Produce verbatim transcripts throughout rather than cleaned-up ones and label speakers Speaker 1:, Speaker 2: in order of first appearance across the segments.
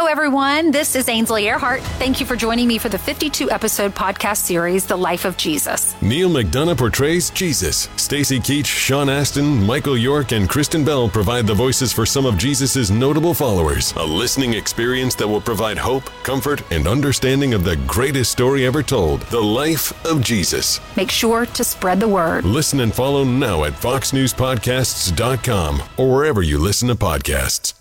Speaker 1: everyone. This is Ainsley Earhart. Thank you for joining me for the fifty-two episode podcast series, The Life of Jesus.
Speaker 2: Neil McDonough portrays Jesus. Stacy Keach, Sean Astin, Michael York, and Kristen Bell provide the voices for some of Jesus' notable followers. A listening experience that will provide hope, comfort, and understanding of the greatest story ever told, The Life of Jesus.
Speaker 1: Make sure to spread the word.
Speaker 2: Listen and follow now at fox news podcasts dot com or wherever you listen to podcasts.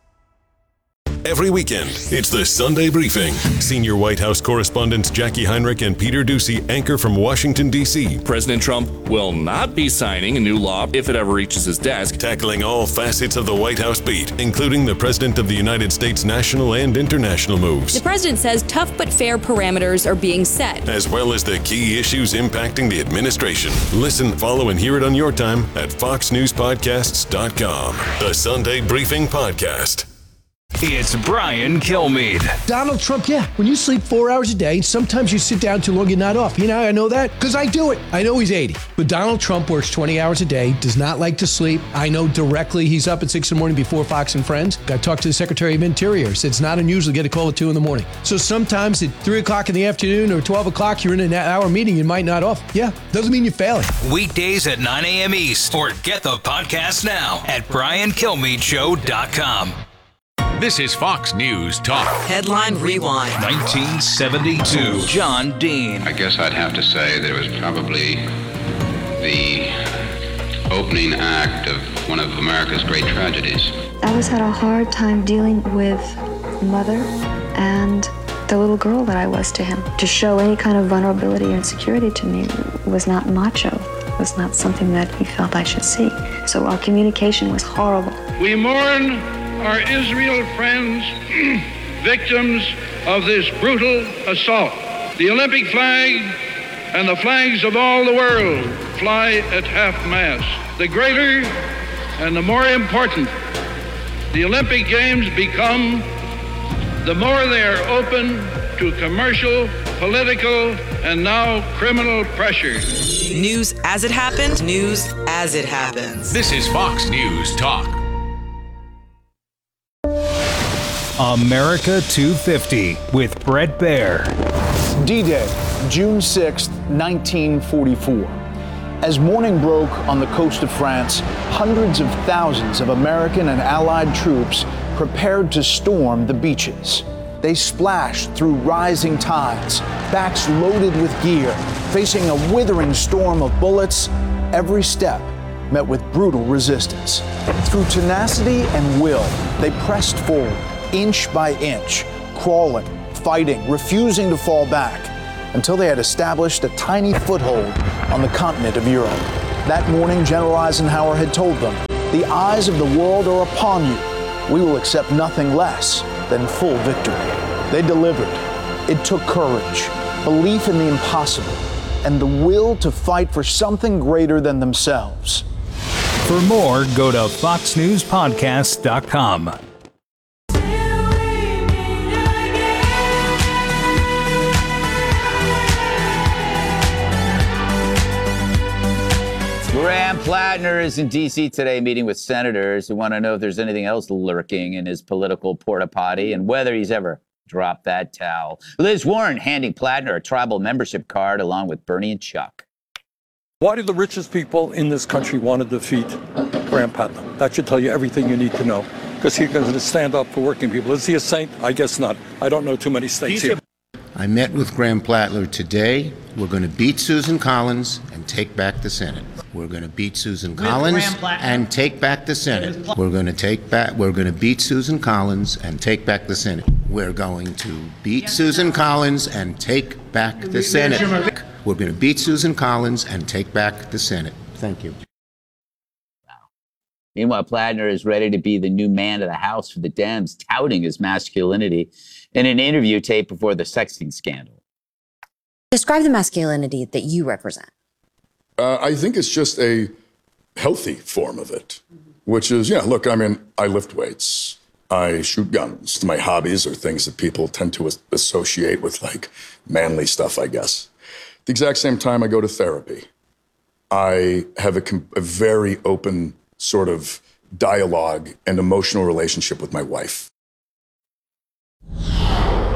Speaker 2: Every weekend, it's the Sunday Briefing. Senior White House correspondents Jackie Heinrich and Peter Doocy anchor from Washington, D C
Speaker 3: President Trump will not be signing a new law if it ever reaches his desk.
Speaker 2: Tackling all facets of the White House beat, including the President of the United States national and international moves.
Speaker 4: The president says tough but fair parameters are being set,
Speaker 2: as well as the key issues impacting the administration. Listen, follow, and hear it on your time at fox news podcasts dot com. The Sunday Briefing Podcast.
Speaker 5: It's Brian Kilmeade.
Speaker 6: Donald Trump, yeah, when you sleep four hours a day, sometimes you sit down too long, you're not off. You know how I know that? Because I do it. I know he's eighty. But Donald Trump works twenty hours a day, does not like to sleep. I know directly he's up at six in the morning before Fox and Friends. I talked to the Secretary of Interior. Said it's not unusual to get a call at two in the morning. So sometimes at three o'clock in the afternoon or twelve o'clock, you're in an hour meeting, you might not off. Yeah, doesn't mean you're failing.
Speaker 5: Weekdays at nine a.m. East, or get the podcast now at brian kilmeade show dot com. This is Fox News Talk.
Speaker 7: Headline Rewind.
Speaker 5: nineteen seventy-two. John Dean.
Speaker 8: I guess I'd have to say that it was probably the opening act of one of America's great tragedies.
Speaker 9: I always had a hard time dealing with mother and the little girl that I was to him. To show any kind of vulnerability or insecurity to me was not macho. Was not something that he felt I should see. So our communication was horrible.
Speaker 10: We mourn our Israel friends, victims of this brutal assault. The Olympic flag and the flags of all the world fly at half-mast. The greater and the more important the Olympic Games become, the more they are open to commercial, political, and now criminal pressure.
Speaker 7: News as it happened, news as it happens.
Speaker 5: This is Fox News Talk.
Speaker 11: America two fifty with Brett Baer.
Speaker 12: D-Day, June sixth, nineteen forty-four. As morning broke on the coast of France, hundreds of thousands of American and Allied troops prepared to storm the beaches. They splashed through rising tides, backs loaded with gear, facing a withering storm of bullets. Every step met with brutal resistance. Through tenacity and will, they pressed forward, inch by inch, crawling, fighting, refusing to fall back, until they had established a tiny foothold on the continent of Europe. That morning, General Eisenhower had told them, "The eyes of the world are upon you. We will accept nothing less than full victory." They delivered. It took courage, belief in the impossible, and the will to fight for something greater than themselves.
Speaker 11: For more, go to fox news podcasts dot com.
Speaker 13: Graham Plattner is in D C today meeting with senators who want to know if there's anything else lurking in his political porta potty and whether he's ever dropped that towel. Liz Warren handing Plattner a tribal membership card along with Bernie and Chuck.
Speaker 14: Why do the richest people in this country want to defeat Graham Plattner? That should tell you everything you need to know, because he's going to stand up for working people. Is he a saint? I guess not. I don't know too many states here.
Speaker 15: I met with Graham Plattner today. We're going to beat Susan Collins and take back the Senate. We're going to beat Susan Collins and take back the Senate. We're going to take back. We're going to beat Susan Collins and take back the Senate. We're going to beat Susan Collins and take back the Senate. We're going to beat Susan Collins and take back the Senate. Thank you.
Speaker 13: Wow. Meanwhile, Plattner is ready to be the new man of the House for the Dems, touting his masculinity in an interview taped before the sexting scandal.
Speaker 16: Describe the masculinity that you represent.
Speaker 17: Uh, I think it's just a healthy form of it, which is, yeah, look, I mean, I lift weights. I shoot guns. My hobbies are things that people tend to associate with, like, manly stuff, I guess. At the exact same time, I go to therapy. I have a, a very open sort of dialogue and emotional relationship with my wife.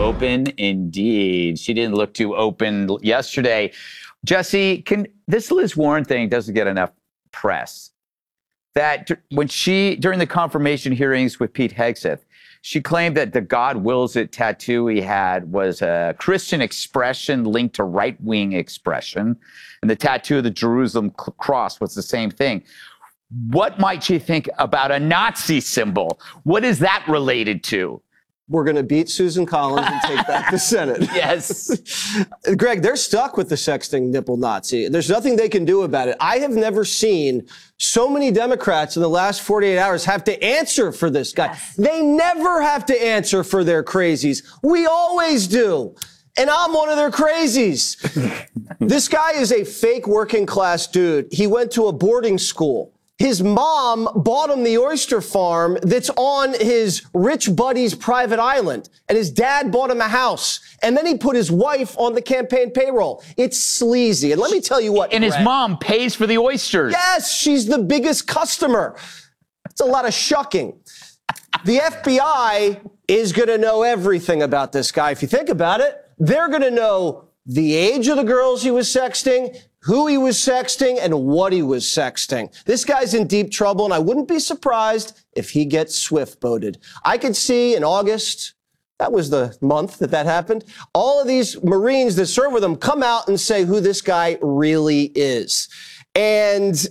Speaker 13: Open indeed. She didn't look too open yesterday. Jesse, can this Liz Warren thing doesn't get enough press. That when she, during the confirmation hearings with Pete Hegseth, she claimed that the God Wills It tattoo he had was a Christian expression linked to right-wing expression. And the tattoo of the Jerusalem cross was the same thing. What might she think about a Nazi symbol? What is that related to?
Speaker 18: We're going to beat Susan Collins and take back the Senate.
Speaker 13: Yes.
Speaker 18: Greg, they're stuck with the sexting nipple Nazi. There's nothing they can do about it. I have never seen so many Democrats in the last forty-eight hours have to answer for this guy. Yes. They never have to answer for their crazies. We always do. And I'm one of their crazies. This guy is a fake working class dude. He went to a boarding school. His mom bought him the oyster farm that's on his rich buddy's private island. And his dad bought him a house. And then he put his wife on the campaign payroll. It's sleazy. And let me tell you what.
Speaker 13: And
Speaker 18: Brett,
Speaker 13: his mom pays for the oysters.
Speaker 18: Yes, she's the biggest customer. It's a lot of shucking. The F B I is going to know everything about this guy. If you think about it, they're going to know the age of the girls he was sexting, who he was sexting, and what he was sexting. This guy's in deep trouble, and I wouldn't be surprised if he gets swift-boated. I could see in August, that was the month that that happened, all of these Marines that serve with him come out and say who this guy really is. And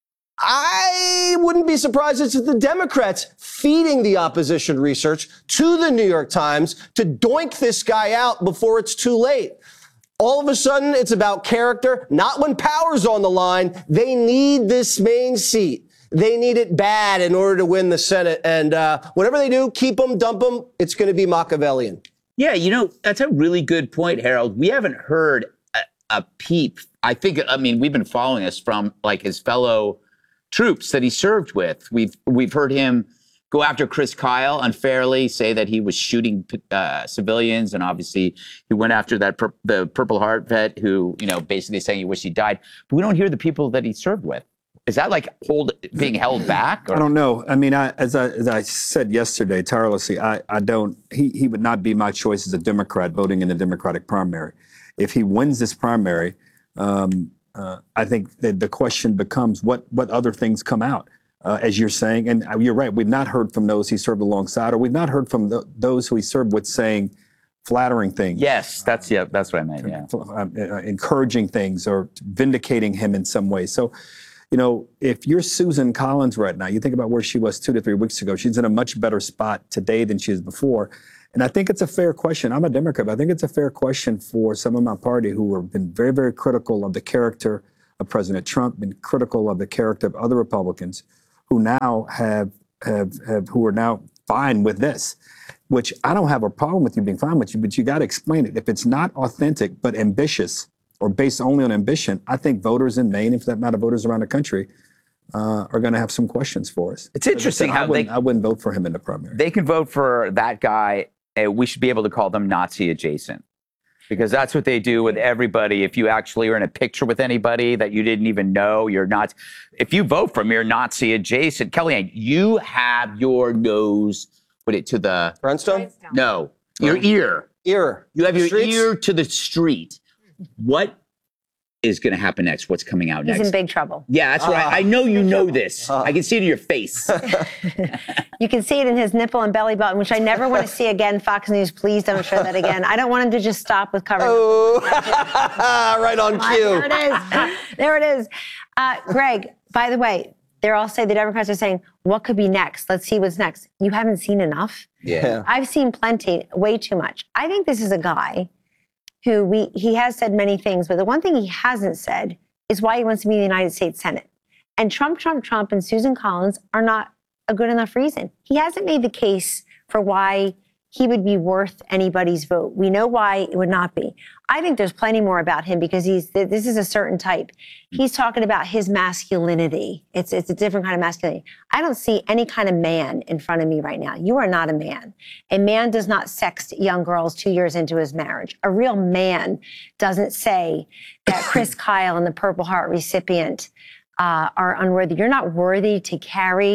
Speaker 18: I wouldn't be surprised if it's the Democrats feeding the opposition research to the New York Times to doink this guy out before it's too late. All of a sudden, it's about character, not when power's on the line. They need this main seat. They need it bad in order to win the Senate. And uh, whatever they do, keep them, dump them, it's going to be Machiavellian.
Speaker 13: Yeah, you know, that's a really good point, Harold. We haven't heard a, a peep. I think, I mean, we've been following this from like his fellow troops that he served with. We've we've heard him go after Chris Kyle unfairly, say that he was shooting uh, civilians, and obviously he went after that pur- the Purple Heart vet who, you know, basically saying he wished he died. But we don't hear the people that he served with. Is that like hold being held back? Or?
Speaker 19: I don't know. I mean, I, as I as I said yesterday tirelessly, I, I don't. He he would not be my choice as a Democrat voting in the Democratic primary. If he wins this primary, um, uh, I think that the question becomes what what other things come out. Uh, as you're saying, and you're right, we've not heard from those he served alongside, or we've not heard from the, those who he served with saying flattering things.
Speaker 13: Yes, that's yeah, that's what I meant. Yeah,
Speaker 19: uh, encouraging things or vindicating him in some way. So, you know, if you're Susan Collins right now, you think about where she was two to three weeks ago. She's in a much better spot today than she is before, and I think it's a fair question. I'm a Democrat, but I think it's a fair question for some of my party who have been very, very critical of the character of President Trump, been critical of the character of other Republicans, who now have, have, have, who are now fine with this, which I don't have a problem with you being fine with you, but you got to explain it. If it's not authentic, but ambitious or based only on ambition, I think voters in Maine, and for that matter, voters around the country, uh, are going to have some questions for us.
Speaker 13: It's interesting
Speaker 19: I
Speaker 13: how
Speaker 19: they,
Speaker 13: I
Speaker 19: wouldn't vote for him in the primary.
Speaker 13: They can vote for that guy. Uh, we should be able to call them Nazi adjacent. Because that's what they do with everybody. If you actually are in a picture with anybody that you didn't even know, you're not. If you vote for him, you're Nazi adjacent. Kellyanne, you have your nose, put it to the
Speaker 18: Rhinestone?
Speaker 13: No, your ear.
Speaker 18: Ear.
Speaker 13: You have your
Speaker 18: Streets?
Speaker 13: ear to the street. What is going to happen next? What's coming out
Speaker 20: He's
Speaker 13: next?
Speaker 20: in big trouble.
Speaker 13: Yeah, that's right.
Speaker 20: Uh,
Speaker 13: I know you know this. Uh, I can see it in your face.
Speaker 20: You can see it in his nipple and belly button, which I never want to see again. Fox News, please don't show that again. I don't want him to just stop with covering.
Speaker 18: Oh, right on cue.
Speaker 20: There it is. There it is. Uh, Greg, by the way, they're all saying, the Democrats are saying, what could be next? Let's see what's next. You haven't seen enough.
Speaker 13: Yeah.
Speaker 20: I've seen plenty, way too much. I think this is a guy who we he has said many things, but the one thing he hasn't said is why he wants to be in the United States Senate. And Trump, Trump, Trump, and Susan Collins are not a good enough reason. He hasn't made the case for why he would be worth anybody's vote. We know why it would not be. I think there's plenty more about him because he's this is a certain type. He's talking about his masculinity. It's it's a different kind of masculinity. I don't see any kind of man in front of me right now. You are not a man. A man does not sext young girls two years into his marriage. A real man doesn't say that Chris Kyle and the Purple Heart recipient uh, are unworthy. You're not worthy to carry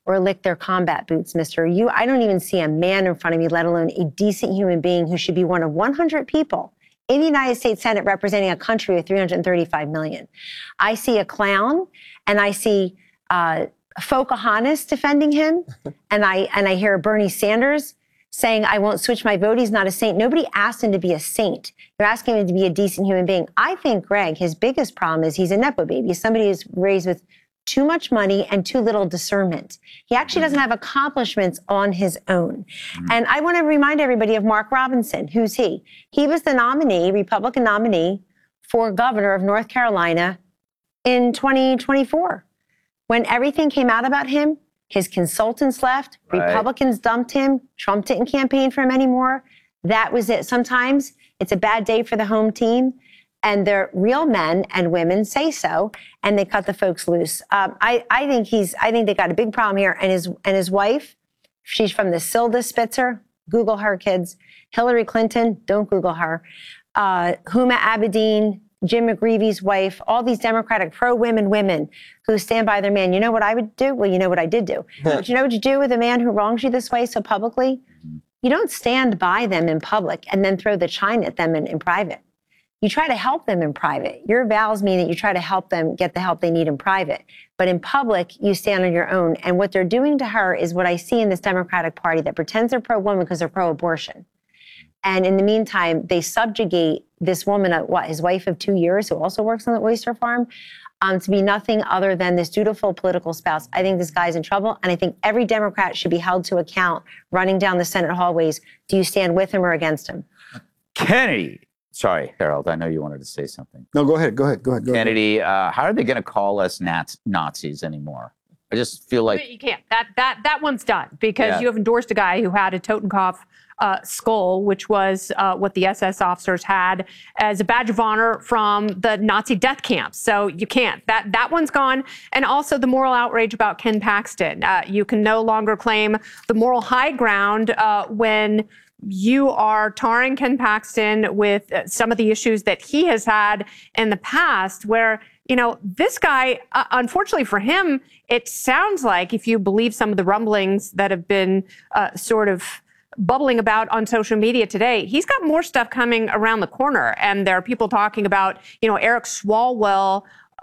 Speaker 20: or lick their combat boots, mister. You, I don't even see a man in front of me, let alone a decent human being who should be one of one hundred people in the United States Senate representing a country of three hundred thirty-five million. I see a clown, and I see uh, Pocahontas defending him, and I and I hear Bernie Sanders saying, I won't switch my vote. He's not a saint. Nobody asked him to be a saint. You're asking him to be a decent human being. I think, Greg, his biggest problem is he's a Nepo baby. He's somebody who's raised with too much money and too little discernment. He actually doesn't have accomplishments on his own. Mm-hmm. And I want to remind everybody of Mark Robinson. Who's he? He was the nominee, Republican nominee, for governor of North Carolina in twenty twenty-four. When everything came out about him, his consultants left, right. Republicans dumped him, Trump didn't campaign for him anymore. That was it. Sometimes it's a bad day for the home team, and the real men and women say so, and they cut the folks loose. Um, I, I think he's. I think they got a big problem here. And his and his wife, she's from the Silda Spitzer. Google her, kids. Hillary Clinton, don't Google her. Uh, Huma Abedin, Jim McGreevy's wife, all these Democratic pro-women women who stand by their man. You know what I would do? Well, you know what I did do. But you know what you do with a man who wrongs you this way so publicly? You don't stand by them in public and then throw the chine at them in, in private. You try to help them in private. Your vows mean that you try to help them get the help they need in private. But in public, you stand on your own. And what they're doing to her is what I see in this Democratic Party that pretends they're pro-woman because they're pro-abortion. And in the meantime, they subjugate this woman, what, his wife of two years, who also works on the oyster farm, um, to be nothing other than this dutiful political spouse. I think this guy's in trouble, and I think every Democrat should be held to account running down the Senate hallways. Do you stand with him or against him?
Speaker 13: Kennedy. Sorry, Harold, I know you wanted to say something.
Speaker 19: No, go ahead, go ahead, go ahead. Go
Speaker 13: Kennedy, uh, how are they going to call us Naz- Nazis anymore? I just feel like...
Speaker 21: You can't. That that that one's done because
Speaker 13: Yeah.
Speaker 21: you have endorsed a guy who had a Totenkopf uh, skull, which was uh, what the S S officers had as a badge of honor from the Nazi death camps. So you can't. That that one's gone. And also the moral outrage about Ken Paxton. Uh, you can no longer claim the moral high ground uh, when you are tarring Ken Paxton with uh, some of the issues that he has had in the past where, you know, this guy, uh, unfortunately for him, it sounds like, if you believe some of the rumblings that have been uh, sort of bubbling about on social media today, he's got more stuff coming around the corner. And there are people talking about, you know, Eric Swalwell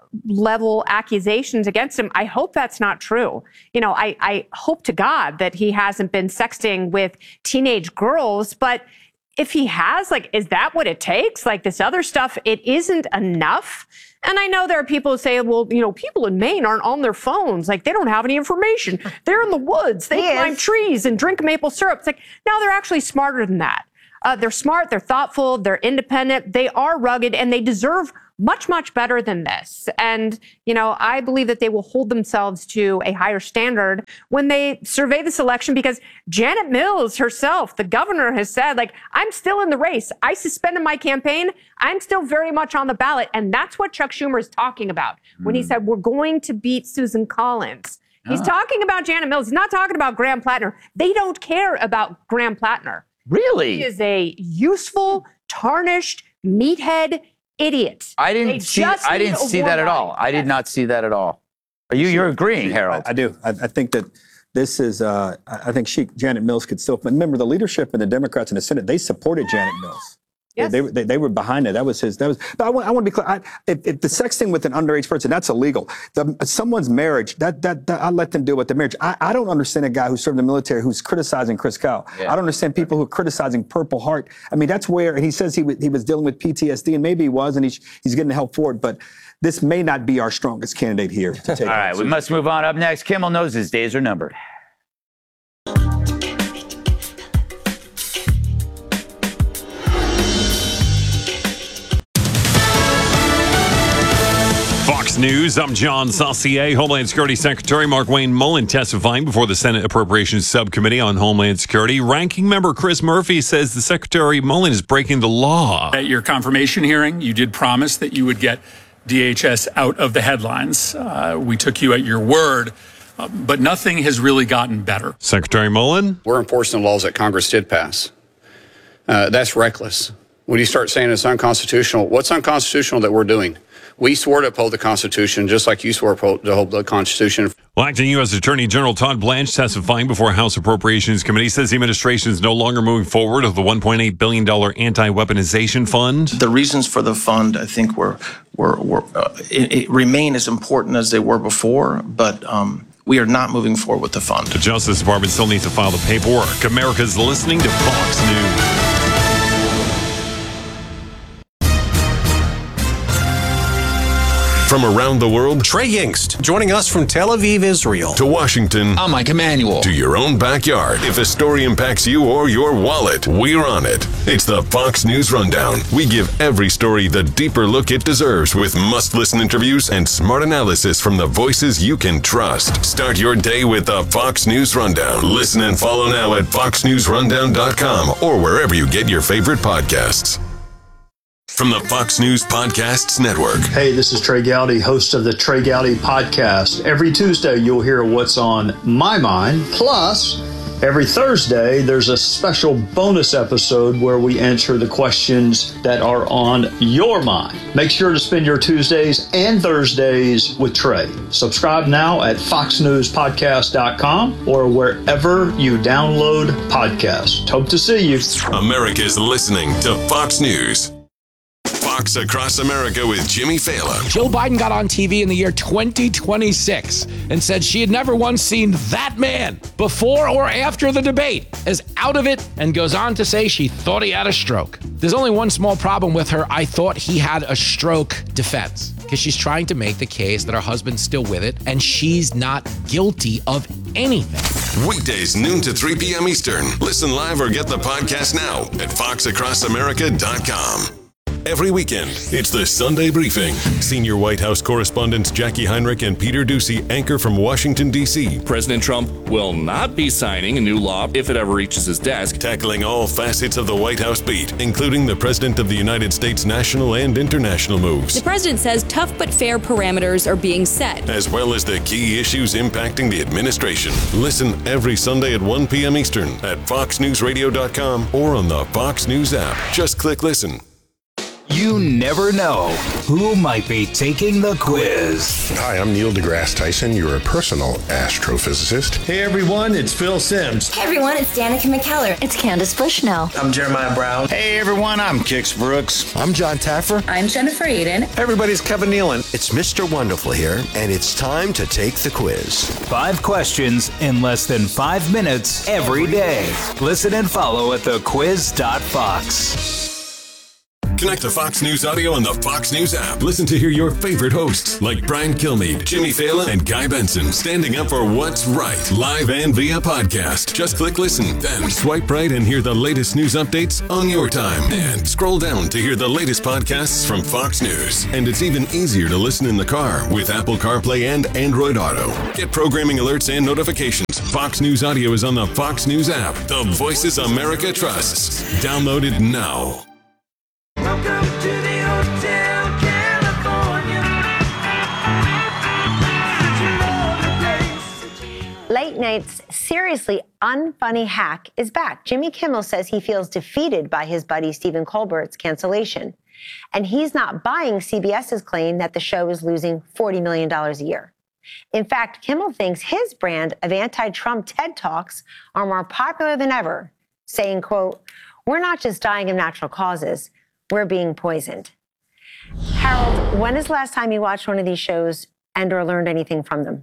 Speaker 21: level accusations against him. I hope that's not true. You know, I, I hope to God that he hasn't been sexting with teenage girls, but if he has, like, is that what it takes? Like this other stuff, it isn't enough. And I know there are people who say, well, you know, people in Maine aren't on their phones. Like, they don't have any information. They're in the woods. They climb trees and drink maple syrup. It's like, no, they're actually smarter than that. Uh, they're smart, they're thoughtful, they're independent, they are rugged, and they deserve much, much better than this. And, you know, I believe that they will hold themselves to a higher standard when they survey this election, because Janet Mills herself, the governor, has said, like, I'm still in the race. I suspended my campaign. I'm still very much on the ballot. And that's what Chuck Schumer is talking about when he said, we're going to beat Susan Collins. He's
Speaker 13: Ah.
Speaker 21: talking about Janet Mills. He's not talking about Graham Plattner. They don't care about Graham Plattner.
Speaker 13: Really?
Speaker 21: He is a useful, tarnished, meathead idiot.
Speaker 13: I
Speaker 21: They
Speaker 13: didn't see.
Speaker 21: just
Speaker 13: I
Speaker 21: need
Speaker 13: didn't
Speaker 21: a
Speaker 13: see
Speaker 21: war
Speaker 13: that at
Speaker 21: guy.
Speaker 13: all. I did not see that at all. Are you? You're agreeing, Harold?
Speaker 19: I, I do. I, I think that this is. Uh, I I think she, Janet Mills, could still. Remember, the leadership and the Democrats in the Senate, they supported Janet Mills.
Speaker 21: Yes.
Speaker 19: They, they, they were behind it. That was his. That was. But I want. I want to be clear. I, if, if the sexting with an underage person, that's illegal. The, someone's marriage, that that, that I let them deal with the marriage. I, I don't understand a guy who served in the military who's criticizing Chris Kyle.
Speaker 13: Yeah.
Speaker 19: I don't understand people who are criticizing Purple Heart. I mean, that's where. And he says he w- he was dealing with P T S D, and maybe he was, and he's he's getting help for it. But this may not be our strongest candidate here to take.
Speaker 13: All right, we must move on. Up next, Kimmel knows his days are numbered.
Speaker 22: Fox News, I'm John Saucier. Homeland Security Secretary Markwayne Mullin testifying before the Senate Appropriations Subcommittee on Homeland Security. Ranking member Chris Murphy says the Secretary Mullin is breaking the law.
Speaker 23: At your confirmation hearing, you did promise that you would get D H S out of the headlines. Uh, we took you at your word, uh, but nothing has really gotten better.
Speaker 22: Secretary Mullin?
Speaker 24: We're enforcing the laws that Congress did pass. Uh, that's reckless. When you start saying it's unconstitutional, what's unconstitutional that we're doing? We swore to uphold the Constitution just like you swore to uphold the Constitution.
Speaker 22: Well, acting U S Attorney General Todd Blanche testifying before House Appropriations Committee says the administration is no longer moving forward with the one point eight billion dollars anti-weaponization fund.
Speaker 1: The reasons for the fund, I think, were, were, were uh, it, it remain as important as they were before, but um, we are not moving forward with the fund.
Speaker 22: The Justice Department still needs to file the paperwork. America's listening to Fox News.
Speaker 2: From around the world,
Speaker 3: Trey Yingst, joining us from Tel Aviv, Israel.
Speaker 2: To Washington,
Speaker 3: I'm Mike Emanuel.
Speaker 2: To your own backyard. If a story impacts you or your wallet, we're on it. It's the Fox News Rundown. We give every story the deeper look it deserves with must-listen interviews and smart analysis from the voices you can trust. Start your day with the Fox News Rundown. Listen and follow now at fox news rundown dot com or wherever you get your favorite podcasts. From the Fox News Podcasts Network.
Speaker 4: Hey, this is Trey Gowdy, host of the Trey Gowdy Podcast. Every Tuesday, you'll hear what's on my mind. Plus, every Thursday, there's a special bonus episode where we answer the questions that are on your mind. Make sure to spend your Tuesdays and Thursdays with Trey. Subscribe now at fox news podcast dot com or wherever you download podcasts. Hope to see you.
Speaker 2: America's listening to Fox News. Fox Across America with Jimmy Fallon.
Speaker 25: Joe Biden got on T V in the year twenty twenty-six and said she had never once seen that man before or after the debate as out of it, and goes on to say she thought he had a stroke. There's only one small problem with her "I thought he had a stroke" defense, because she's trying to make the case that her husband's still with it and she's not guilty of anything.
Speaker 2: Weekdays noon to three p.m. Eastern. Listen live or get the podcast now at fox across america dot com. Every weekend, it's the Sunday Briefing. Senior White House correspondents Jackie Heinrich and Peter Doocy anchor from Washington, D C
Speaker 26: President Trump will not be signing a new law if it ever reaches his desk.
Speaker 2: Tackling all facets of the White House beat, including the President of the United States national and international moves.
Speaker 27: The president says tough but fair parameters are being set,
Speaker 2: as well as the key issues impacting the administration. Listen every Sunday at one p.m. Eastern at fox news radio dot com or on the Fox News app. Just click listen.
Speaker 5: You never know who might be taking the quiz.
Speaker 28: Hi, I'm Neil deGrasse Tyson, your personal astrophysicist.
Speaker 29: Hey everyone, it's Phil Simms.
Speaker 30: Hey everyone, it's Danica McKellar. It's Candace Bushnell.
Speaker 29: I'm Jeremiah Brown.
Speaker 31: Hey everyone, I'm Kix Brooks.
Speaker 32: I'm John Taffer.
Speaker 30: I'm Jennifer Aiden.
Speaker 29: Hey everybody, it's Kevin Nealon.
Speaker 32: It's Mister Wonderful here, and it's time to take the quiz.
Speaker 5: Five questions in less than five minutes every day. Listen and follow at the quiz dot fox.
Speaker 2: Connect to Fox News Audio on the Fox News app. Listen to hear your favorite hosts like Brian Kilmeade, Jimmy Fallon, and Guy Benson standing up for what's right, live and via podcast. Just click listen, then swipe right and hear the latest news updates on your time. And scroll down to hear the latest podcasts from Fox News. And it's even easier to listen in the car with Apple CarPlay and Android Auto. Get programming alerts and notifications. Fox News Audio is on the Fox News app. The voices America trusts. Download it now.
Speaker 33: Welcome to the Hotel California.
Speaker 20: Late Night's seriously unfunny hack is back. Jimmy Kimmel says he feels defeated by his buddy Stephen Colbert's cancellation. And he's not buying CBS's claim that the show is losing forty million dollars a year. In fact, Kimmel thinks his brand of anti-Trump TED Talks are more popular than ever, saying, quote, "We're not just dying of natural causes. We're being poisoned." Harold, when is the last time you watched one of these shows and or learned anything from them?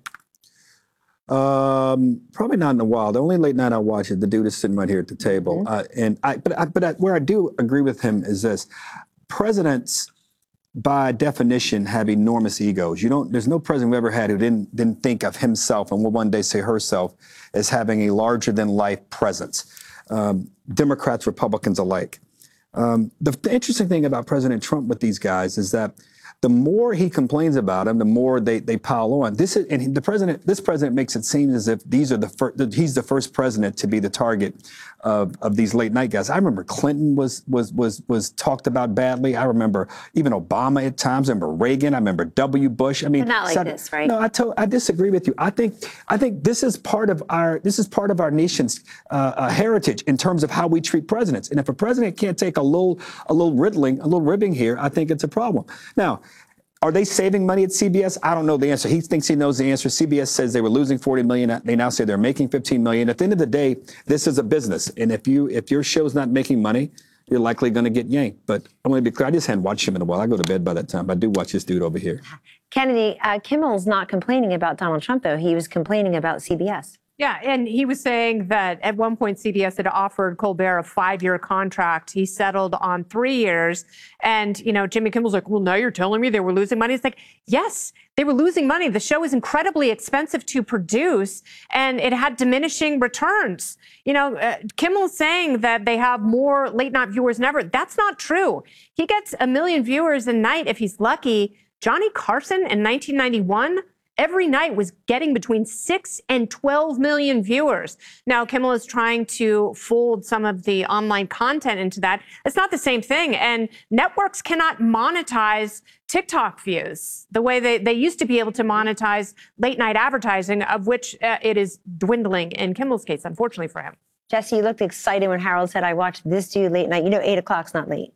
Speaker 19: Um, probably not in a while. The only late night I watch is the dude is sitting right here at the table. Mm-hmm. uh, and I, but I, but I, where I do agree with him is this: presidents, by definition, have enormous egos. You don't. There's no president we've ever had who didn't didn't think of himself and will one day say herself as having a larger than life presence. Um, Democrats, Republicans alike. Um, the, the interesting thing about President Trump with these guys is that the more he complains about them, the more they, they pile on. This is, and the president, this president makes it seem as if these are the fir- he's the first president to be the target of, of these late night guys. I remember Clinton was was was was talked about badly. I remember even Obama at times. I remember Reagan. I remember W. Bush. I mean,
Speaker 20: but not like
Speaker 19: so,
Speaker 20: this, right?
Speaker 19: No, I to, I disagree with you. I think I think this is part of our this is part of our nation's uh, uh, heritage in terms of how we treat presidents. And if a president can't take a little a little riddling, a little ribbing here, I think it's a problem. Now, Are they saving money at C B S? I don't know the answer. He thinks he knows the answer. C B S says they were losing forty million dollars. They now say they're making fifteen million dollars. At the end of the day, this is a business. And if you if your show's not making money, you're likely going to get yanked. But I'm going to be clear. I just hadn't watched him in a while. I go to bed by that time. But I do watch this dude over here.
Speaker 20: Kennedy, uh, Kimmel's not complaining about Donald Trump, though. He was complaining about C B S.
Speaker 6: Yeah, and he was saying that at one point C B S had offered Colbert a five-year contract. He settled on three years. And, you know, Jimmy Kimmel's like, well, now you're telling me they were losing money? It's like, yes, they were losing money. The show is incredibly expensive to produce, and it had diminishing returns. You know, uh, Kimmel's saying that they have more late-night viewers than ever. That's not true. He gets a million viewers a night if he's lucky. Johnny Carson in nineteen ninety-one, every night was getting between six and twelve million viewers. Now, Kimmel is trying to fold some of the online content into that. It's not the same thing. And networks cannot monetize TikTok views the way they, they used to be able to monetize late night advertising, of which uh, it is dwindling in Kimmel's case, unfortunately for him.
Speaker 20: Jesse, you looked excited when Harold said, I watched this dude late night. You know, eight o'clock's not late.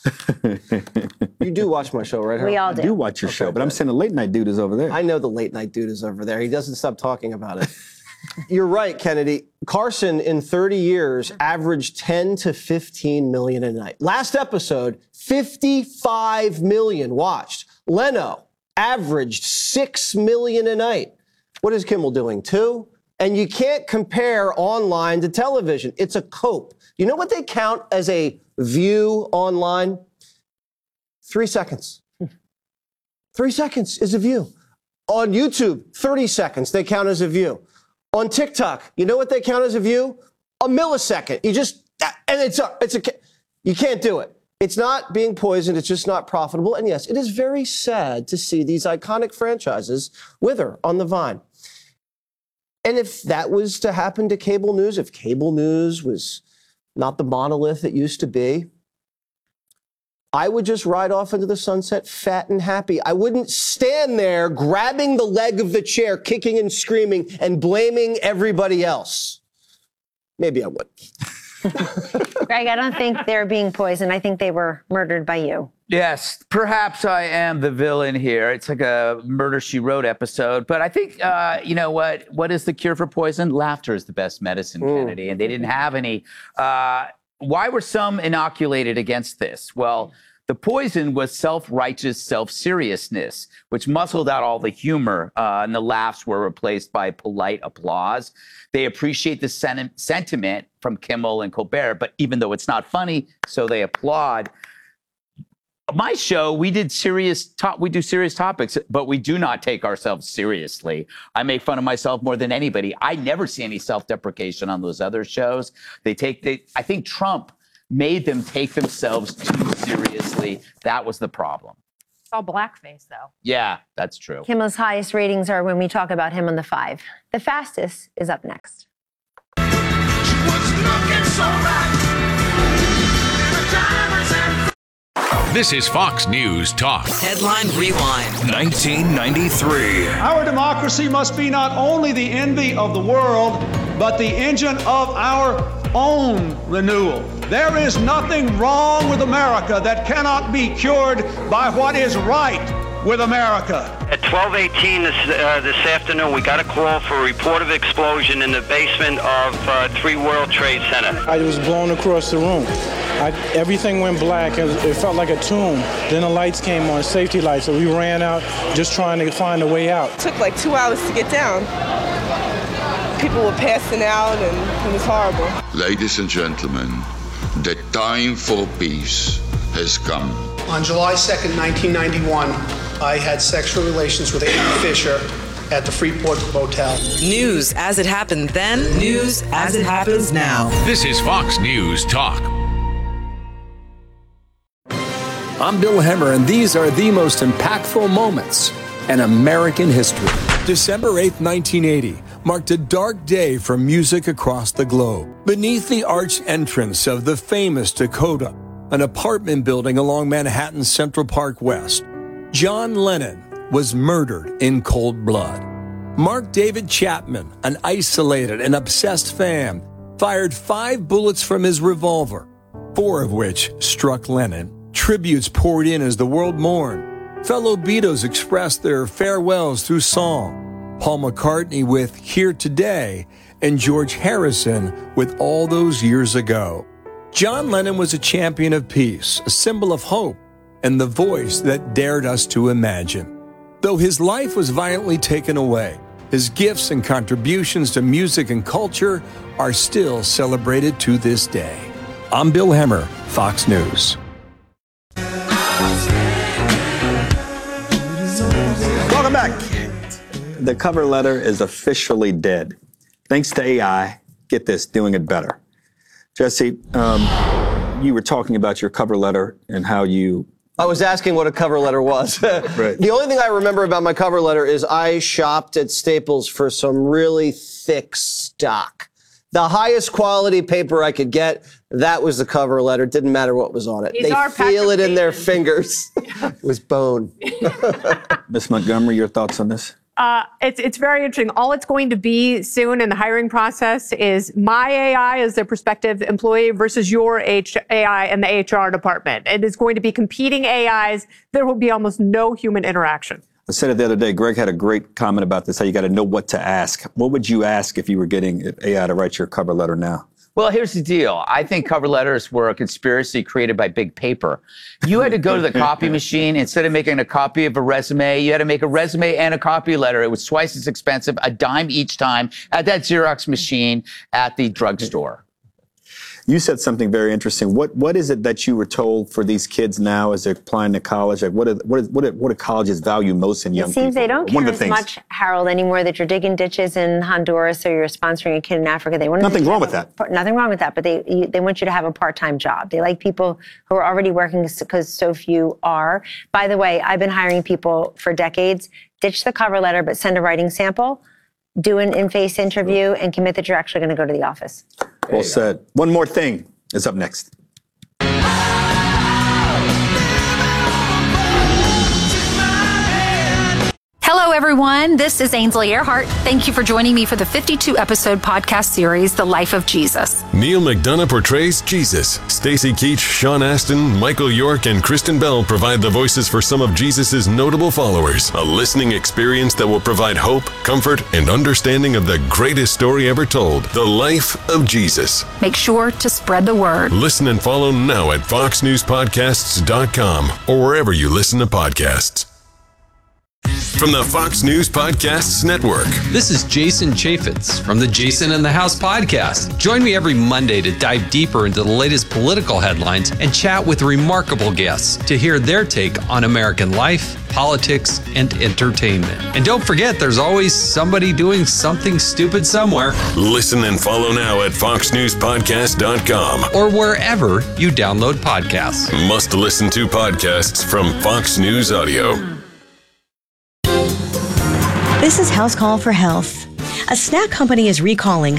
Speaker 7: You do watch my show, right, Harold?
Speaker 20: We all do.
Speaker 19: I do watch your
Speaker 7: Okay,
Speaker 19: show, but I'm saying the late night dude is over there.
Speaker 7: I know the late night dude is over there. He doesn't stop talking about it. You're right, Kennedy. Carson, in thirty years, averaged ten to fifteen million a night. Last episode, fifty-five million watched. Leno averaged six million a night. What is Kimmel doing? Two? And you can't compare online to television. It's a cope. You know what they count as a view online? Three seconds. Three seconds is a view. On YouTube, thirty seconds, they count as a view. On TikTok, you know what they count as a view? A millisecond. You just, and it's a, it's a, you can't do it. It's not being poisoned. It's just not profitable. And yes, it is very sad to see these iconic franchises wither on the vine. And if that was to happen to cable news, if cable news was not the monolith it used to be, I would just ride off into the sunset fat and happy. I wouldn't stand there grabbing the leg of the chair, kicking and screaming and blaming everybody else. Maybe I would.
Speaker 20: Greg, I don't think they're being poisoned. I think they were murdered by you.
Speaker 13: Yes, perhaps I am the villain here. It's like a Murder, She Wrote episode. But I think, uh, you know what? What is the cure for poison? Laughter is the best medicine, mm. Kennedy. And they didn't have any. Uh, why were some inoculated against this? Well, the poison was self-righteous self-seriousness, which muscled out all the humor, uh, and the laughs were replaced by polite applause. They appreciate the sen- sentiment from Kimmel and Colbert, but even though it's not funny, so they applaud. My show, we did serious top, we do serious topics, but we do not take ourselves seriously. I make fun of myself more than anybody. I never see any self-deprecation on those other shows. They take, they, I think Trump made them take themselves too seriously. That was the problem.
Speaker 6: It's all blackface, though.
Speaker 13: Yeah, that's true.
Speaker 20: Kimmel's highest ratings are when we talk about him on the five. The fastest is up next.
Speaker 33: She was looking so right.
Speaker 5: This is Fox News Talk.
Speaker 8: Headline Rewind.
Speaker 5: nineteen ninety-three.
Speaker 9: Our democracy must be not only the envy of the world, but the engine of our own renewal. There is nothing wrong with America that cannot be cured by what is right with America.
Speaker 10: At twelve eighteen this, uh, this afternoon, we got a call for a report of explosion in the basement of uh, three World Trade Center.
Speaker 11: I was blown across the room. I, everything went black. It, it felt like a tomb. Then the lights came on, safety lights, so we ran out just trying to find a way out.
Speaker 12: It took like two hours to get down. People were passing out, and it was horrible.
Speaker 14: Ladies and gentlemen, the time for peace has come.
Speaker 15: On July second, nineteen ninety-one, I had sexual relations with Amy Fisher at the Freeport Motel.
Speaker 8: News as it happened then, news as it happens now.
Speaker 5: This is Fox News Talk.
Speaker 16: I'm Bill Hemmer, and these are the most impactful moments in American history.
Speaker 17: December eighth, nineteen eighty, marked a dark day for music across the globe. Beneath the arched entrance of the famous Dakota, an apartment building along Manhattan's Central Park West, John Lennon was murdered in cold blood. Mark David Chapman, an isolated and obsessed fan, fired five bullets from his revolver, four of which struck Lennon. Tributes poured in as the world mourned. Fellow Beatles expressed their farewells through song. Paul McCartney with Here Today, and George Harrison with All Those Years Ago. John Lennon was a champion of peace, a symbol of hope, and the voice that dared us to imagine. Though his life was violently taken away, his gifts and contributions to music and culture are still celebrated to this day. I'm Bill Hemmer, Fox News.
Speaker 19: Welcome back. The cover letter is officially dead. Thanks to A I, get this, doing it better. Jesse, um, you were talking about your cover letter and how you...
Speaker 7: I was asking what a cover letter was.
Speaker 19: Right.
Speaker 7: The only thing I remember about my cover letter is I shopped at Staples for some really thick stock. The highest quality paper I could get, that was the cover letter. It didn't matter what was on it.
Speaker 6: These
Speaker 7: they
Speaker 6: are
Speaker 7: feel
Speaker 6: Patrick
Speaker 7: it in their fingers. It was bone.
Speaker 19: Miss Montgomery, your thoughts on this?
Speaker 6: Uh, it's it's very interesting. All it's going to be soon in the hiring process is my A I as a prospective employee versus your H- A I in the H R department. It is going to be competing A Is. There will be almost no human interaction.
Speaker 19: I said it the other day. Greg had a great comment about this, how you got to know what to ask. What would you ask if you were getting A I to write your cover letter now?
Speaker 13: Well, here's the deal. I think cover letters were a conspiracy created by big paper. You had to go to the copy machine. Instead of making a copy of a resume, you had to make a resume and a copy letter. It was twice as expensive, a dime each time, at that Xerox machine at the drugstore.
Speaker 19: You said something very interesting. What What is it that you were told for these kids now as they're applying to college? Like, what are, what, are, what, are, what do colleges value most in young
Speaker 20: people? It seems
Speaker 19: people?
Speaker 20: they don't
Speaker 19: One
Speaker 20: care
Speaker 19: of the
Speaker 20: as
Speaker 19: things.
Speaker 20: much, Harold, anymore that you're digging ditches in Honduras or you're sponsoring a kid in Africa. They want
Speaker 19: Nothing wrong with that.
Speaker 20: Nothing wrong with that, but they you, they want you to have a part-time job. They like people who are already working because so few are. By the way, I've been hiring people for decades. Ditch the cover letter, but send a writing sample. Do an in-face interview and commit that you're actually going to go to the office.
Speaker 19: Well said. One more thing is up next.
Speaker 1: Hello, everyone. This is Ainsley Earhart. Thank you for joining me for the fifty-two episode podcast series, The Life of Jesus.
Speaker 2: Neil McDonough portrays Jesus. Stacey Keach, Sean Astin, Michael York, and Kristen Bell provide the voices for some of Jesus' notable followers. A listening experience that will provide hope, comfort, and understanding of the greatest story ever told, The Life of Jesus.
Speaker 1: Make sure to spread the word.
Speaker 2: Listen and follow now at fox news podcasts dot com or wherever you listen to podcasts. From the Fox News Podcasts Network.
Speaker 3: This is Jason Chaffetz from the Jason in the House podcast. Join me every Monday to dive deeper into the latest political headlines and chat with remarkable guests to hear their take on American life, politics, and entertainment. And don't forget, there's always somebody doing something stupid somewhere.
Speaker 2: Listen and follow now at fox news podcast dot com
Speaker 3: or wherever you download podcasts.
Speaker 2: Must listen to podcasts from Fox News Audio.
Speaker 4: This is House Call for Health. A snack company is recalling